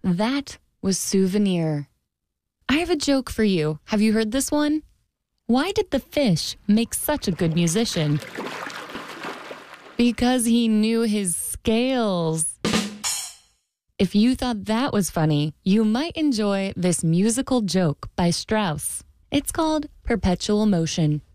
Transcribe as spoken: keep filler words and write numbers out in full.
That was Souvenir. I have a joke for you. Have you heard this one? Why did the fish make such a good musician? Because he knew his scales. If you thought that was funny, you might enjoy this musical joke by Strauss. It's called Perpetual Motion.